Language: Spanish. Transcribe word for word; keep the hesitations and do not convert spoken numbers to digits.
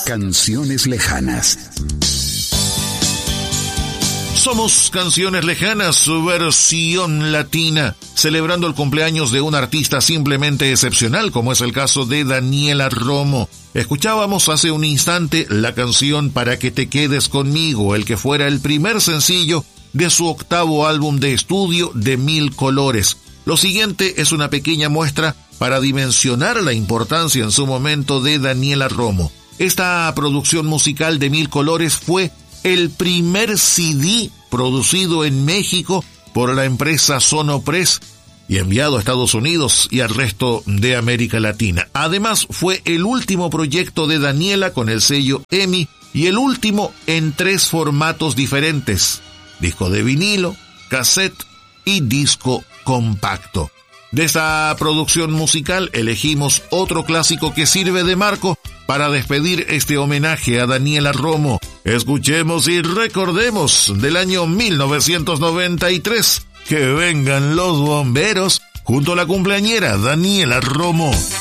Canciones lejanas. Somos Canciones Lejanas, su versión latina, celebrando el cumpleaños de un artista simplemente excepcional, como es el caso de Daniela Romo. Escuchábamos hace un instante la canción Para que te quedes conmigo, el que fuera el primer sencillo de su octavo álbum de estudio de Mil Colores. Lo siguiente es una pequeña muestra para dimensionar la importancia en su momento de Daniela Romo. Esta producción musical de Mil Colores fue el primer C D producido en México por la empresa Sonopress y enviado a Estados Unidos y al resto de América Latina. Además, fue el último proyecto de Daniela con el sello EMI y el último en tres formatos diferentes: disco de vinilo, cassette y disco compacto. De esta producción musical elegimos otro clásico que sirve de marco para despedir este homenaje a Daniela Romo. Escuchemos y recordemos del año mil novecientos noventa y tres. Que vengan los bomberos junto a la cumpleañera Daniela Romo.